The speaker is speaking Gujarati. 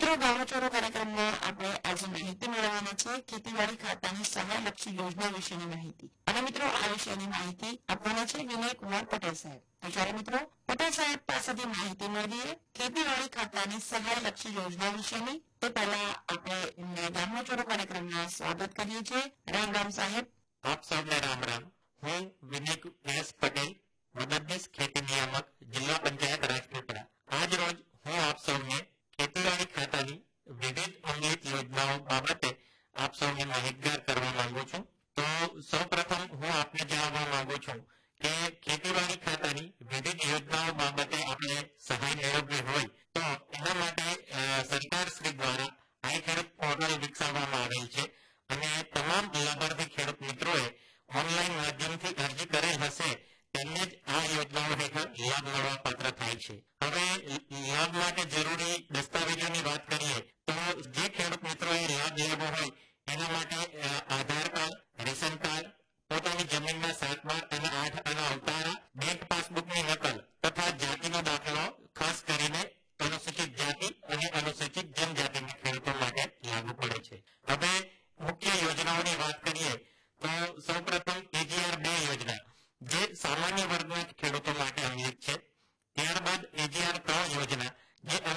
મિત્રો ગામોચોરો કાર્યક્રમમાં આપણે આજે માહિતી મેળવવાના છે ખેતીવાડી ખાતાની સહાયલક્ષી યોજના વિશેની માહિતી. અને મિત્રો આ વિશેની માહિતી આપવાના છે વિનય કુમાર પટેલ સાહેબ. તો ચાલો મિત્રો પટેલ સાહેબ પાસેથી માહિતી મેળવીએ ખેતીવાડી ખાતાની સહાયલક્ષી યોજના વિશેની. તે પહેલા આપણે ગામોચોરો કાર્યક્રમમાં સ્વાગત કરીએ છીએ. રામ રામ સાહેબ. આપ સૌને રામ રામ. હું વિનય એસ પટેલ, મદદનીશ ખેતી નિયામક, જિલ્લા પંચાયત રાજપીપળા. આજ રોજ હું આપ સૌને ખેતીવાડી ખાતાની વિવિધ અમલીત યોજનાઓ બાબતે આપ સૌને માહિતગાર કરવા માંગુ છું. તો સૌપ્રથમ હું આપને જણાવવા માંગુ છું કે ખેતીવાડી ખાતાની વિવિધ યોજનાઓ બાબતે આપણે સહાય મેળવવી હોય તો એના માટે સરકાર શ્રી દ્વારા આઈ ખેડૂત પોર્ટલ વિકસાવવામાં આવેલ છે અને તમામ લાભાર્થી ખેડૂત મિત્રોએ ઓનલાઈન માધ્યમથી અરજી કરેલ હશે તેમને જ આ યોજનાઓ હેઠળ લાભ મળવા પાત્ર થાય છે. હવે લાભ માટે જરૂરી દસ્તાવેજોની વાત કરીએ તો જે ખેડૂત મિત્રોએ લાભ લેવો હોય એના માટે આધાર કાર્ડ, રેશન કાર્ડ, પોતાની જમીનના 7 બાર અને 8 આના અવતારા, બેંક પાસબુકની નકલ તથા જાતિનો દાખલો ખાસ કરીને અનુસૂચિત જાતિ અને અનુસૂચિત જનજાતિના ખેડૂતો માટે લાગુ પડે છે. હવે મુખ્ય યોજનાઓની વાત કરીએ તો સૌપ્રથમ KGR 2 યોજના જે સામાન્ય